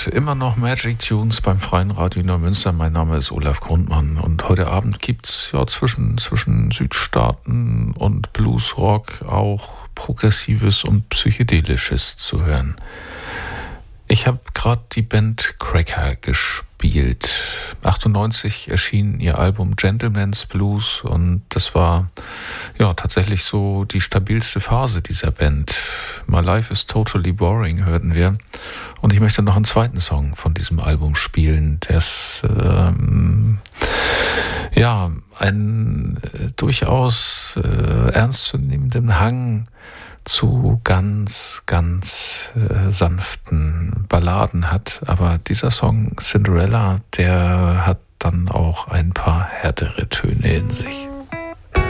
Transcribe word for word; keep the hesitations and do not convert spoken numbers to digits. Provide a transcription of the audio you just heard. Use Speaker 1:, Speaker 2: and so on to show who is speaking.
Speaker 1: hört immer noch Magic Tunes beim Freien Radio Neumünster. Mein Name ist Olaf Grundmann und heute Abend gibt's ja zwischen, zwischen Südstaaten und Bluesrock auch Progressives und Psychedelisches zu hören. Ich habe gerade die Band Cracker gespielt. achtundneunzig erschien ihr Album Gentleman's Blues und das war ja tatsächlich so die stabilste Phase dieser Band. My Life is Totally Boring hörten wir und ich möchte noch einen zweiten Song von diesem Album spielen, der ist ähm, ja einen äh, durchaus äh, ernstzunehmenden Hang zu ganz, ganz äh, sanften Balladen hat. Aber dieser Song Cinderella, der hat dann auch ein paar härtere Töne in sich.